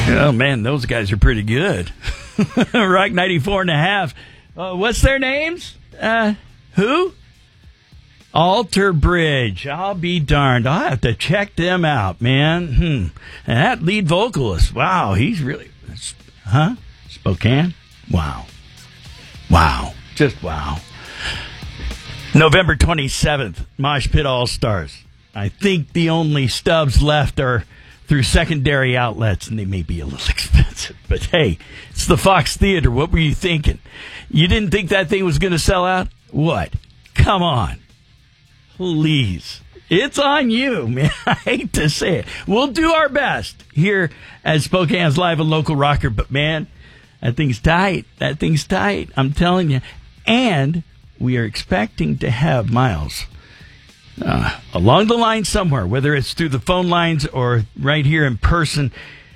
Oh, man, those guys are pretty good. Rock 94.5. What's their names? Who? Alter Bridge. I'll be darned. I'll have to check them out, man. And that lead vocalist, wow, he's really... Spokane? Wow. Wow. Just wow. November 27th, Mosh Pit All-Stars. I think the only stubs left are through secondary outlets, and they may be a little expensive. But, hey, it's the Fox Theater. What were you thinking? You didn't think that thing was going to sell out? What? Come on. Please. It's on you, man. I hate to say it. We'll do our best here at Spokane's Live and Local Rocker. But, man, that thing's tight. That thing's tight. I'm telling you. And we are expecting to have Miles along the line somewhere, whether it's through the phone lines or right here in person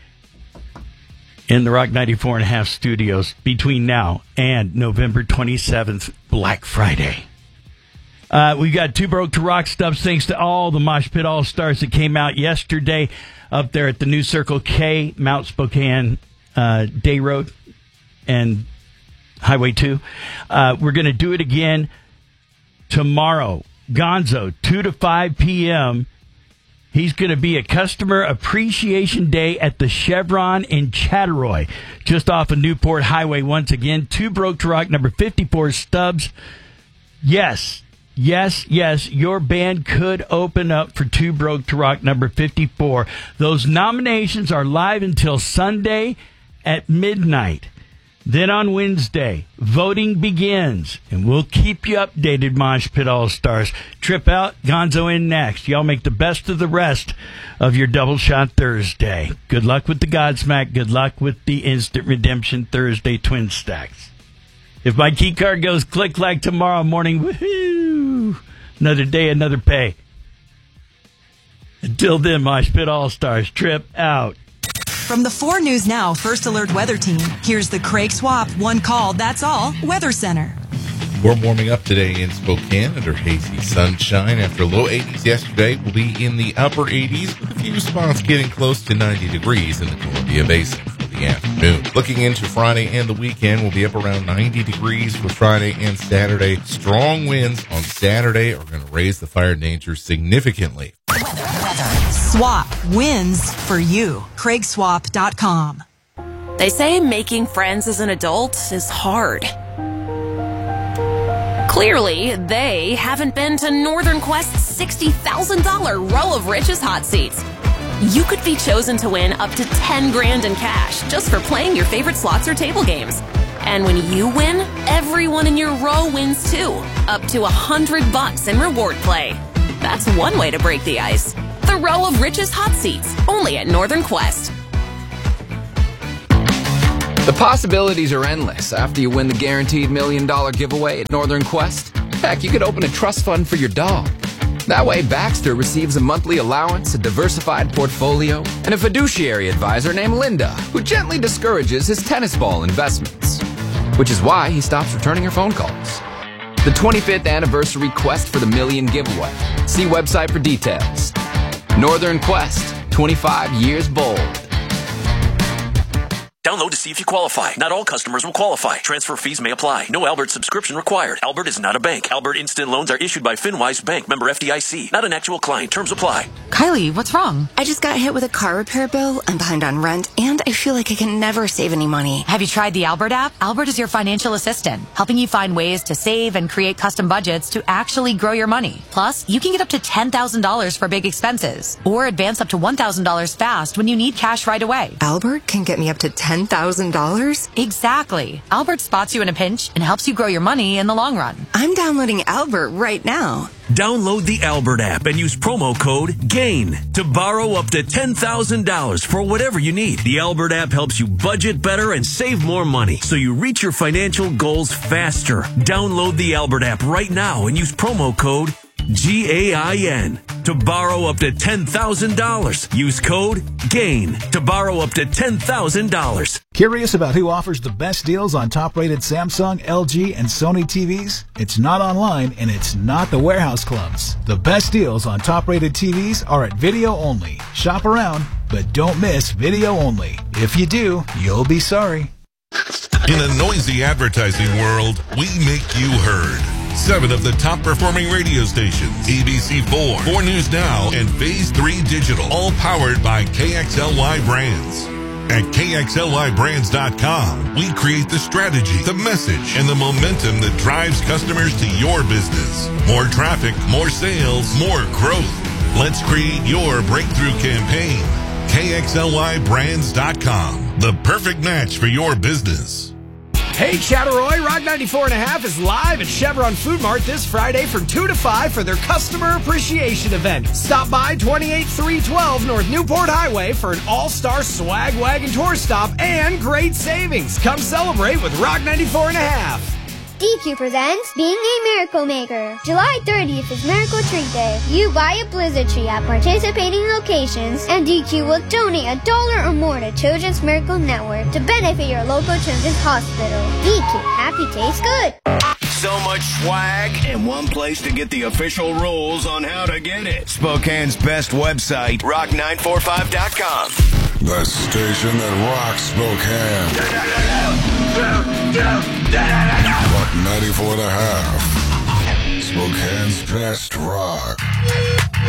in the Rock 94.5 studios between now and November 27th, Black Friday. We've got Too Broke to Rock stubs thanks to all the Mosh Pit All-Stars that came out yesterday up there at the new Circle K, Mount Spokane Day Road and Highway 2. We're going to do it again tomorrow. Gonzo, 2 to 5 p.m. He's going to be at Customer Appreciation Day at the Chevron in Chattaroy, just off of Newport Highway once again. Too Broke to Rock, number 54, stubs. Yes, your band could open up for Too Broke to Rock, number 54. Those nominations are live until Sunday at midnight. Then on Wednesday, voting begins, and we'll keep you updated, Mosh Pit All-Stars. Trip out, Gonzo in next. Y'all make the best of the rest of your Double Shot Thursday. Good luck with the Godsmack. Good luck with the Instant Redemption Thursday Twin Stacks. If my key card goes click like tomorrow morning, woohoo! Another day, another pay. Until then, Mosh Pit All-Stars, trip out. From the 4 News Now First Alert Weather Team, here's the Craig Swap One Call, That's All Weather Center. We're warming up today in Spokane under hazy sunshine. After low 80s yesterday, we'll be in the upper 80s with a few spots getting close to 90 degrees in the Columbia Basin for the afternoon. Looking into Friday and the weekend, we'll be up around 90 degrees for Friday and Saturday. Strong winds on Saturday are going to raise the fire danger significantly. Weather. Swap wins for you. CraigSwap.com. They say making friends as an adult is hard. Clearly, they haven't been to Northern Quest's $60,000 Row of Riches hot seats. You could be chosen to win up to $10,000 in cash just for playing your favorite slots or table games. And when you win, everyone in your row wins too, up to $100 in reward play. That's one way to break the ice. The Row of Riches hot seats, only at Northern Quest. The possibilities are endless after you win the guaranteed $1 million giveaway at Northern Quest. Heck, you could open a trust fund for your dog. That way, Baxter receives a monthly allowance, a diversified portfolio, and a fiduciary advisor named Linda, who gently discourages his tennis ball investments. Which is why he stops returning her phone calls. The 25th anniversary Quest for the $1 million giveaway. See website for details. Northern Quest, 25 years bold. Download to see if you qualify. Not all customers will qualify. Transfer fees may apply. No Albert subscription required. Albert is not a bank. Albert Instant Loans are issued by FinWise Bank, member FDIC. Not an actual client. Terms apply. Kylie, what's wrong? I just got hit with a car repair bill. I'm behind on rent, and I feel like I can never save any money. Have you tried the Albert app? Albert is your financial assistant, helping you find ways to save and create custom budgets to actually grow your money. Plus, you can get up to $10,000 for big expenses, or advance up to $1,000 fast when you need cash right away. Albert can get me up to $10,000? Exactly. Albert spots you in a pinch and helps you grow your money in the long run. I'm downloading Albert right now. Download the Albert app and use promo code GAIN to borrow up to $10,000 for whatever you need. The Albert app helps you budget better and save more money so you reach your financial goals faster. Download the Albert app right now and use promo code GAIN to borrow up to $10,000. Use code GAIN to borrow up to $10,000. Curious about who offers the best deals on top-rated Samsung, LG, and Sony TVs? It's not online, and it's not the warehouse clubs. The best deals on top-rated TVs are at Video Only. Shop around, But don't miss video only. If you do, you'll be sorry. In a noisy advertising world, we make you heard. 7 of the top performing radio stations, ABC4, 4 News Now, and Phase 3 Digital, all powered by KXLY Brands. At KXLYBrands.com, we create the strategy, the message, and the momentum that drives customers to your business. More traffic, more sales, more growth. Let's create your breakthrough campaign. KXLYBrands.com, the perfect match for your business. Hey, Chatteroy, Rock 94.5 is live at Chevron Food Mart this Friday from 2 to 5 for their Customer Appreciation Event. Stop by 28312 North Newport Highway for an all-star swag wagon tour stop and great savings. Come celebrate with Rock 94.5. DQ presents Being a Miracle Maker. July 30th is Miracle Tree Day. You buy a blizzard tree at participating locations, and DQ will donate $1 or more to Children's Miracle Network to benefit your local children's hospital. DQ, happy tastes good. So much swag and one place to get the official rules on how to get it. Spokane's best website, rock945.com. The station that rocks Spokane. Rock 94.5. Spokane's best rock.